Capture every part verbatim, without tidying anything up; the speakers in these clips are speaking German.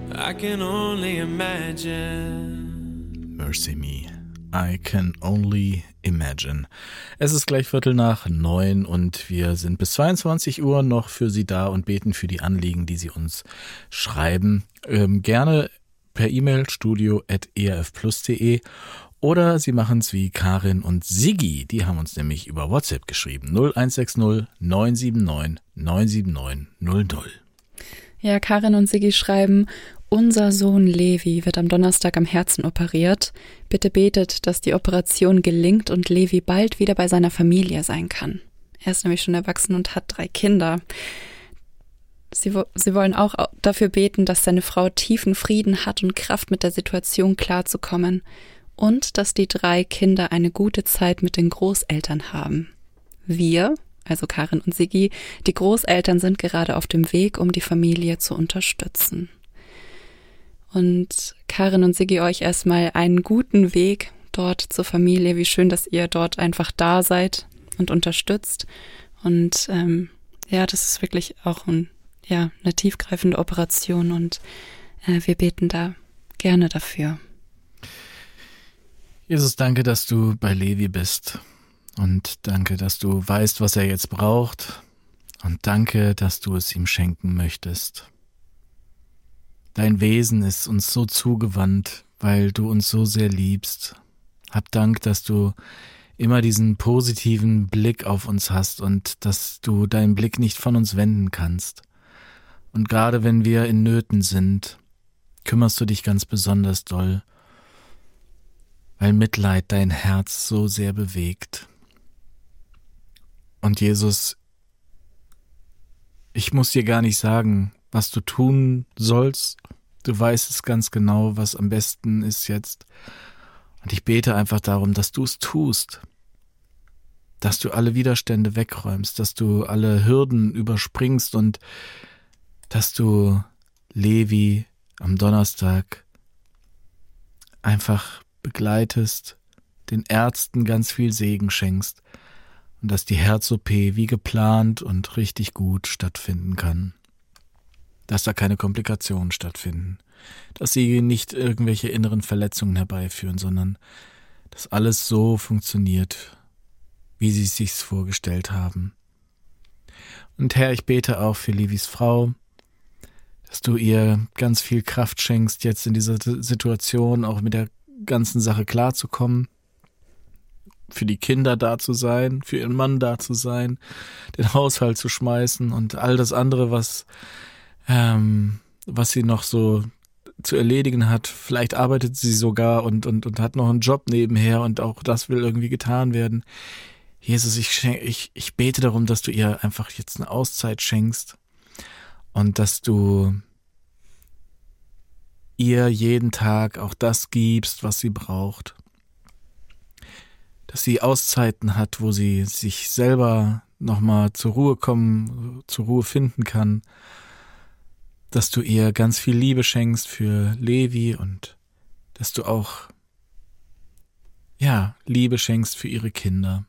I can only imagine. Mercy Me, I can only imagine. Es ist gleich Viertel nach neun und wir sind bis zweiundzwanzig Uhr noch für Sie da und beten für die Anliegen, die Sie uns schreiben. Ähm, gerne per E-Mail studio at e r f plus punkt de oder Sie machen es wie Karin und Siggi. Die haben uns nämlich über WhatsApp geschrieben. null eins sechs null neun sieben neun neun sieben neun null null. Ja, Karin und Siggi schreiben: Unser Sohn Levi wird am Donnerstag am Herzen operiert. Bitte betet, dass die Operation gelingt und Levi bald wieder bei seiner Familie sein kann. Er ist nämlich schon erwachsen und hat drei Kinder. Sie, sie wollen auch dafür beten, dass seine Frau tiefen Frieden hat und Kraft, mit der Situation klarzukommen. Und dass die drei Kinder eine gute Zeit mit den Großeltern haben. Wir, also Karin und Siggi, die Großeltern sind gerade auf dem Weg, um die Familie zu unterstützen. Und Karin und Siggi, euch erstmal einen guten Weg dort zur Familie. Wie schön, dass ihr dort einfach da seid und unterstützt. Und ähm, ja, das ist wirklich auch ein, ja, eine tiefgreifende Operation und äh, wir beten da gerne dafür. Jesus, danke, dass du bei Levi bist und danke, dass du weißt, was er jetzt braucht und danke, dass du es ihm schenken möchtest. Dein Wesen ist uns so zugewandt, weil du uns so sehr liebst. Hab Dank, dass du immer diesen positiven Blick auf uns hast und dass du deinen Blick nicht von uns wenden kannst. Und gerade wenn wir in Nöten sind, kümmerst du dich ganz besonders doll, weil Mitleid dein Herz so sehr bewegt. Und Jesus, ich muss dir gar nicht sagen, was du tun sollst. Du weißt es ganz genau, was am besten ist jetzt. Und ich bete einfach darum, dass du es tust. Dass du alle Widerstände wegräumst, dass du alle Hürden überspringst und dass du Levi am Donnerstag einfach begleitest, den Ärzten ganz viel Segen schenkst und dass die Herz-O P wie geplant und richtig gut stattfinden kann. Dass da keine Komplikationen stattfinden, dass sie nicht irgendwelche inneren Verletzungen herbeiführen, sondern dass alles so funktioniert, wie sie es sich vorgestellt haben. Und Herr, ich bete auch für Levis Frau, dass du ihr ganz viel Kraft schenkst, jetzt in dieser Situation auch mit der ganzen Sache klarzukommen, für die Kinder da zu sein, für ihren Mann da zu sein, den Haushalt zu schmeißen und all das andere, was Ähm, was sie noch so zu erledigen hat. Vielleicht arbeitet sie sogar und, und, und hat noch einen Job nebenher und auch das will irgendwie getan werden. Jesus, ich, schenk, ich, ich bete darum, dass du ihr einfach jetzt eine Auszeit schenkst und dass du ihr jeden Tag auch das gibst, was sie braucht. Dass sie Auszeiten hat, wo sie sich selber nochmal zur Ruhe kommen, zur Ruhe finden kann. Dass du ihr ganz viel Liebe schenkst für Levi und dass du auch, ja, Liebe schenkst für ihre Kinder.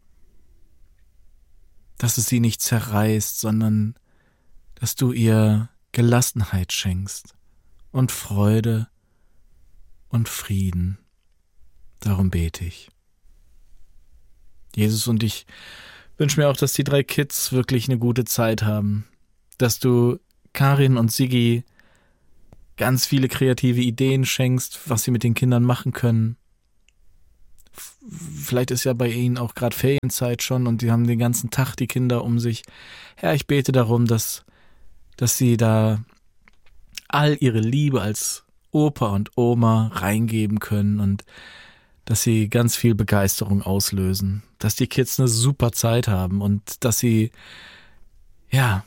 Dass es sie nicht zerreißt, sondern dass du ihr Gelassenheit schenkst und Freude und Frieden. Darum bete ich. Jesus, und ich wünsche mir auch, dass die drei Kids wirklich eine gute Zeit haben. Dass du Karin und Siggi ganz viele kreative Ideen schenkst, was sie mit den Kindern machen können. Vielleicht ist ja bei ihnen auch gerade Ferienzeit schon und die haben den ganzen Tag die Kinder um sich. Herr, ich bete darum, dass, dass sie da all ihre Liebe als Opa und Oma reingeben können und dass sie ganz viel Begeisterung auslösen. Dass die Kids eine super Zeit haben und dass sie, ja,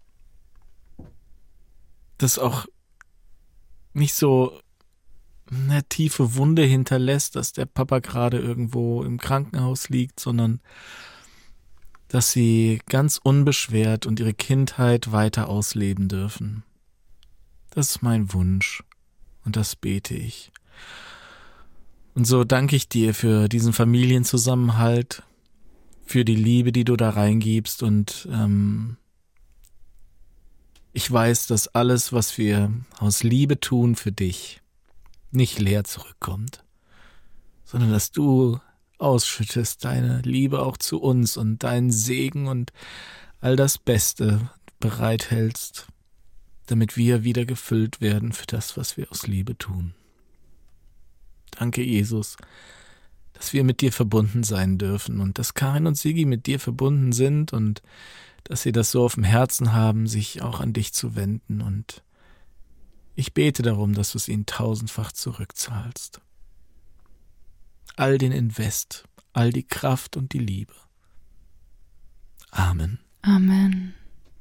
das auch nicht so eine tiefe Wunde hinterlässt, dass der Papa gerade irgendwo im Krankenhaus liegt, sondern dass sie ganz unbeschwert und ihre Kindheit weiter ausleben dürfen. Das ist mein Wunsch und das bete ich. Und so danke ich dir für diesen Familienzusammenhalt, für die Liebe, die du da reingibst und ähm, Ich weiß, dass alles, was wir aus Liebe tun für dich, nicht leer zurückkommt, sondern dass du ausschüttest deine Liebe auch zu uns und deinen Segen und all das Beste bereithältst, damit wir wieder gefüllt werden für das, was wir aus Liebe tun. Danke, Jesus, dass wir mit dir verbunden sein dürfen und dass Karin und Sigi mit dir verbunden sind und dass sie das so auf dem Herzen haben, sich auch an dich zu wenden. Und ich bete darum, dass du es ihnen tausendfach zurückzahlst. All den Invest, all die Kraft und die Liebe. Amen. Amen.